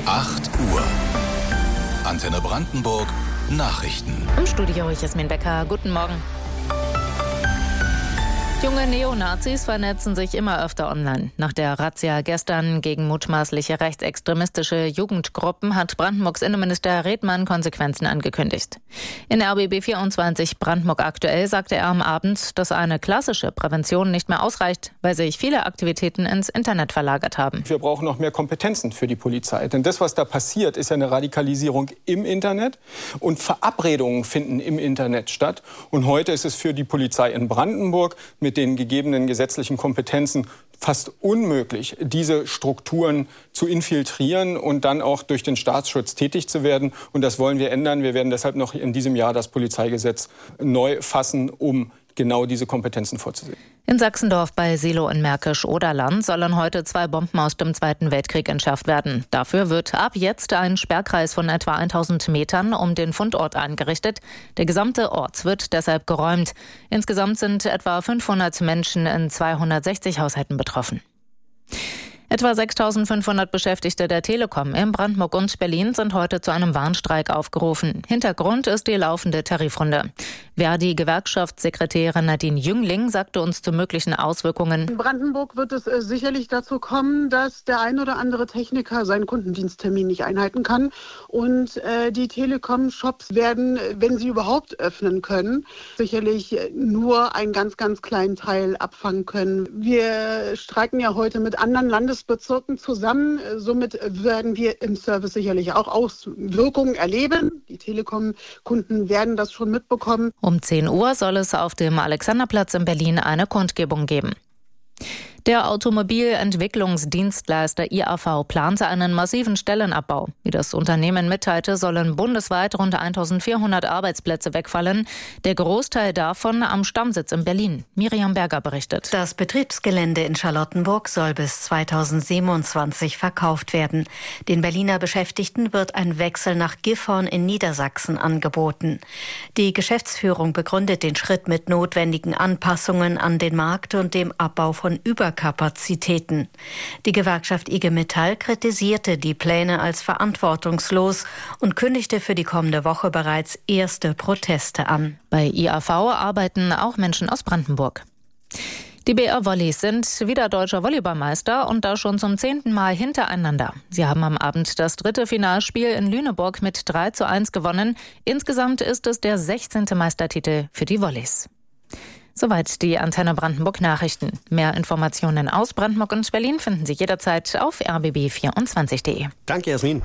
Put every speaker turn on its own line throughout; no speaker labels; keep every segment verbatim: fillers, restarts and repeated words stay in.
acht Uhr. Antenne Brandenburg Nachrichten.
Im Studio Jasmin Becker. Guten Morgen. Junge Neonazis vernetzen sich immer öfter online. Nach der Razzia gestern gegen mutmaßliche rechtsextremistische Jugendgruppen hat Brandenburgs Innenminister Redmann Konsequenzen angekündigt. In R B B vierundzwanzig Brandenburg aktuell sagte er am Abend, dass eine klassische Prävention nicht mehr ausreicht, weil sich viele Aktivitäten ins Internet verlagert haben.
Wir brauchen noch mehr Kompetenzen für die Polizei. Denn das, was da passiert, ist ja eine Radikalisierung im Internet. Und Verabredungen finden im Internet statt. Und heute ist es für die Polizei in Brandenburg mit den gegebenen gesetzlichen Kompetenzen fast unmöglich, diese Strukturen zu infiltrieren und dann auch durch den Staatsschutz tätig zu werden. Und das wollen wir ändern. Wir werden deshalb noch in diesem Jahr das Polizeigesetz neu fassen, um genau diese Kompetenzen vorzusehen.
In Sachsendorf bei Seelow in Märkisch-Oderland sollen heute zwei Bomben aus dem Zweiten Weltkrieg entschärft werden. Dafür wird ab jetzt ein Sperrkreis von etwa tausend Metern um den Fundort eingerichtet. Der gesamte Ort wird deshalb geräumt. Insgesamt sind etwa fünfhundert Menschen in zweihundertsechzig Haushalten betroffen. Etwa sechstausendfünfhundert Beschäftigte der Telekom in Brandenburg und Berlin sind heute zu einem Warnstreik aufgerufen. Hintergrund ist die laufende Tarifrunde. Verdi-Gewerkschaftssekretärin Nadine Jüngling sagte uns zu möglichen Auswirkungen.
In Brandenburg wird es äh, sicherlich dazu kommen, dass der ein oder andere Techniker seinen Kundendiensttermin nicht einhalten kann. Und äh, die Telekom-Shops werden, wenn sie überhaupt öffnen können, sicherlich nur einen ganz, ganz kleinen Teil abfangen können. Wir streiken ja heute mit anderen Landesbezirken zusammen. Somit werden wir im Service sicherlich auch Auswirkungen erleben. Die Telekom-Kunden werden das schon mitbekommen.
Um zehn Uhr soll es auf dem Alexanderplatz in Berlin eine Kundgebung geben. Der Automobilentwicklungsdienstleister I A V plante einen massiven Stellenabbau. Wie das Unternehmen mitteilte, sollen bundesweit rund eintausendvierhundert Arbeitsplätze wegfallen. Der Großteil davon am Stammsitz in Berlin. Miriam Berger berichtet.
Das Betriebsgelände in Charlottenburg soll bis zweitausendsiebenundzwanzig verkauft werden. Den Berliner Beschäftigten wird ein Wechsel nach Gifhorn in Niedersachsen angeboten. Die Geschäftsführung begründet den Schritt mit notwendigen Anpassungen an den Markt und dem Abbau von Überkapazitäten. Die Gewerkschaft I G Metall kritisierte die Pläne als verantwortungslos und kündigte für die kommende Woche bereits erste Proteste an.
Bei I A V arbeiten auch Menschen aus Brandenburg. Die B R Volleys sind wieder deutscher Volleyballmeister und da schon zum zehnten Mal hintereinander. Sie haben am Abend das dritte Finalspiel in Lüneburg mit drei zu eins gewonnen. Insgesamt ist es der sechzehnte Meistertitel für die Volleys. Soweit die Antenne Brandenburg Nachrichten. Mehr Informationen aus Brandenburg und Berlin finden Sie jederzeit auf r b b vierundzwanzig punkt de.
Danke, Jasmin.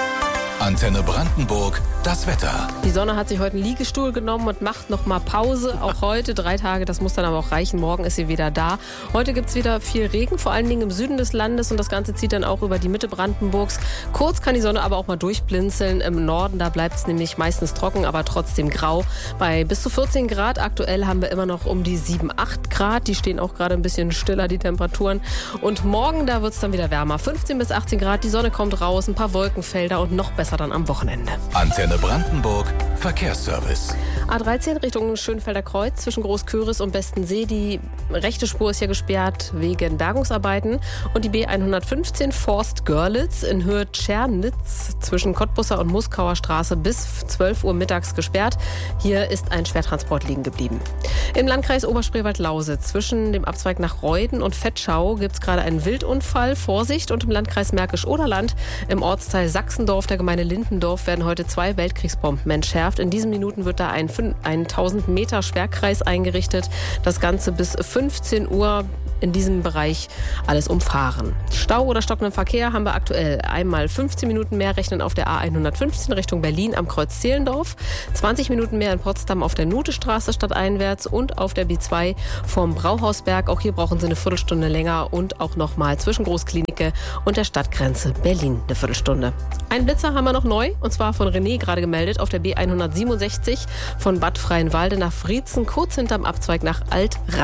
Antenne Brandenburg, das Wetter.
Die Sonne hat sich heute einen Liegestuhl genommen und macht noch mal Pause. Auch heute, drei Tage, das muss dann aber auch reichen. Morgen ist sie wieder da. Heute gibt es wieder viel Regen, vor allen Dingen im Süden des Landes. Und das Ganze zieht dann auch über die Mitte Brandenburgs. Kurz kann die Sonne aber auch mal durchblinzeln. Im Norden, da bleibt es nämlich meistens trocken, aber trotzdem grau. Bei bis zu vierzehn Grad. Aktuell haben wir immer noch um die sieben, acht Grad. Die stehen auch gerade ein bisschen stiller, die Temperaturen. Und morgen, da wird es dann wieder wärmer. fünfzehn bis achtzehn Grad. Die Sonne kommt raus, ein paar Wolkenfelder und noch besser dann am Wochenende.
Antenne Brandenburg, Verkehrsservice.
A dreizehn Richtung Schönfelder Kreuz zwischen Großköris und Bestensee. Die rechte Spur ist ja gesperrt wegen Bergungsarbeiten. Und die B hundertfünfzehn Forst-Görlitz in Höhe Tschernitz zwischen Cottbusser und Muskauer Straße bis zwölf Uhr mittags gesperrt. Hier ist ein Schwertransport liegen geblieben. Im Landkreis Oberspreewald-Lausitz zwischen dem Abzweig nach Reuden und Vetschau gibt es gerade einen Wildunfall. Vorsicht! Und im Landkreis Märkisch-Oderland im Ortsteil Sachsendorf der Gemeinde Lindendorf werden heute zwei Weltkriegsbomben entschärft. In diesen Minuten wird da ein, ein tausend Meter Sperrkreis eingerichtet. Das Ganze bis fünfzehn Uhr in diesem Bereich alles umfahren. Stau oder stockenden Verkehr haben wir aktuell einmal fünfzehn Minuten mehr rechnen auf der A hundertfünfzehn Richtung Berlin am Kreuz Zehlendorf, zwanzig Minuten mehr in Potsdam auf der Nutestraße stadteinwärts und auf der B zwei vom Brauhausberg. Auch hier brauchen Sie eine Viertelstunde länger und auch nochmal zwischen Großklinike und der Stadtgrenze Berlin eine Viertelstunde. Ein Blitzer haben wir noch neu und zwar von René gerade gemeldet auf der B hundertsiebenundsechzig von Bad Freienwalde nach Friezen, kurz hinterm Abzweig nach Alt-Ranft.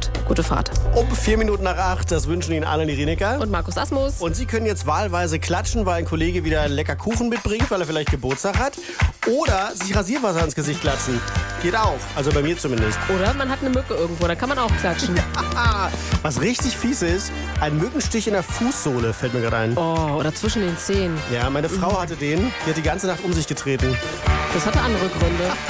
und gute Fahrt.
Um vier Minuten nach acht, das wünschen Ihnen Alan Irinecker.
Und Markus Asmus.
Und Sie können jetzt wahlweise klatschen, weil ein Kollege wieder lecker Kuchen mitbringt, weil er vielleicht Geburtstag hat. Oder sich Rasierwasser ins Gesicht klatschen. Geht auch, also bei mir zumindest.
Oder man hat eine Mücke irgendwo, da kann man auch klatschen.
Was richtig fies ist, ein Mückenstich in der Fußsohle, fällt mir gerade ein.
Oh, oder zwischen den Zehen.
Ja, meine Frau hatte den, die hat die ganze Nacht um sich getreten.
Das hatte andere Gründe.